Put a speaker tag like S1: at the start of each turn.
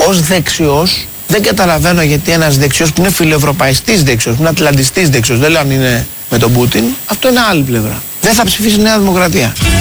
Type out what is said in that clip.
S1: ως δεξιός δεν καταλαβαίνω γιατί ένας δεξιός που είναι φιλοευρωπαϊστής δεξιός, που είναι ατλαντιστής δεξιός, δεν λέω αν είναι με τον Πούτιν, αυτό είναι άλλη πλευρά. Δεν θα ψηφίσει Νέα Δημοκρατία.